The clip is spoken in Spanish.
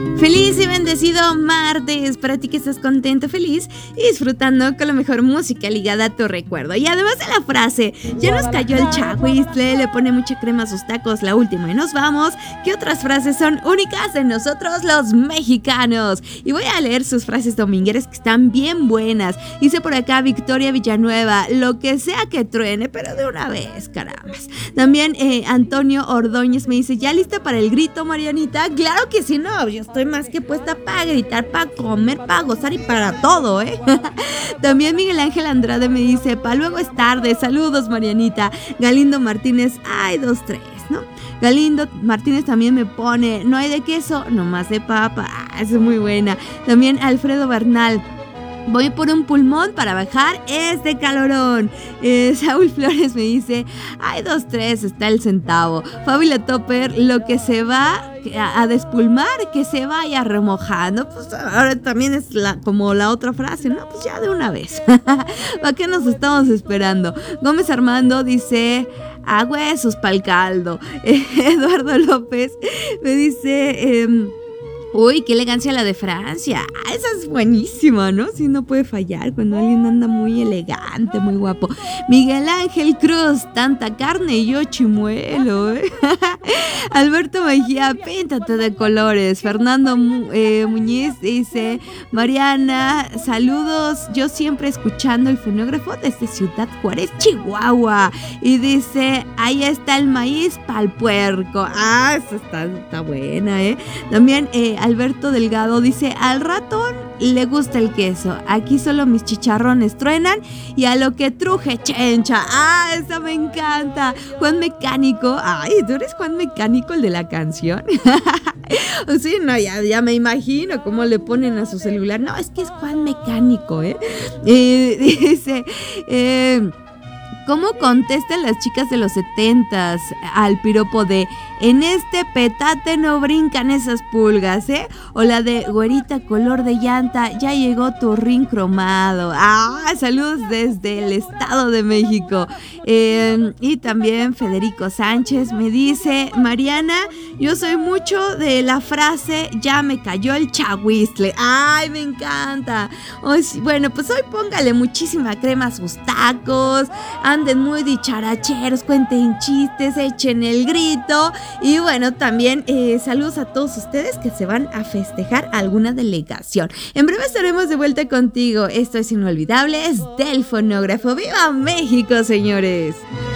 Feliz y bendecido martes para ti que estás contento, feliz y disfrutando con la mejor música ligada a tu recuerdo. Y además de la frase, ya nos cayó el chagüistle, le pone mucha crema a sus tacos, la última y nos vamos. ¿Qué otras frases son únicas de nosotros los mexicanos? Y voy a leer sus frases domingueras que están bien buenas. Dice por acá Victoria Villanueva, lo que sea que truene, pero de una vez, carambas. También Antonio Ordóñez me dice, ¿ya lista para el grito, Marianita? Claro que sí, no, yo estoy más que puesta para gritar, para comer, para gozar y para todo, ¿eh? También Miguel Ángel Andrade me dice, pa' luego es tarde, saludos, Marianita. Galindo Martínez, ay, 2, 3, ¿no? Galindo Martínez también me pone, no hay de queso, nomás de papa. Esa es muy buena. También Alfredo Bernal, voy por un pulmón para bajar este calorón. Saúl Flores me dice, ay, 2, 3, está el centavo. Fábula Topper, lo que se va a despulmar, que se vaya remojando. Pues ahora también es como la otra frase, ¿no? Pues ya de una vez. ¿Para qué nos estamos esperando? Gómez Armando dice, a huesos pa'l caldo. Eduardo López me dice, uy, qué elegancia la de Francia. Esa es buenísima, ¿no? Sí, no puede fallar cuando alguien anda muy elegante, muy guapo. Miguel Ángel Cruz, tanta carne y yo chimuelo, ¿eh? Alberto Mejía, píntate de colores. Fernando Muñiz dice, Mariana, saludos, yo siempre escuchando el fonógrafo desde Ciudad Juárez, Chihuahua. Y dice, ahí está el maíz pa'l puerco. Esa está buena, ¿eh? También Alberto Delgado dice, al ratón le gusta el queso, aquí solo mis chicharrones truenan y a lo que truje chencha. Esa me encanta. Juan Mecánico, ay, ¿tú eres Juan Mecánico, el de la canción? Sí, no, ya me imagino cómo le ponen a su celular. No, es que es Juan Mecánico, ¿eh? Dice, ¿cómo contestan las chicas de los 70s al piropo de en este petate no brincan esas pulgas, ¿eh? O la de güerita color de llanta, ya llegó tu rin cromado. Saludos desde el Estado de México. Y también Federico Sánchez me dice, Mariana, yo soy mucho de la frase ya me cayó el chagüistle. ¡Ay, me encanta! Bueno, pues hoy póngale muchísima crema a sus tacos, anden muy dicharacheros, cuenten chistes, echen el grito. Y bueno, también saludos a todos ustedes que se van a festejar alguna delegación. En breve estaremos de vuelta contigo. Esto es Inolvidables del Fonógrafo. ¡Viva México, señores!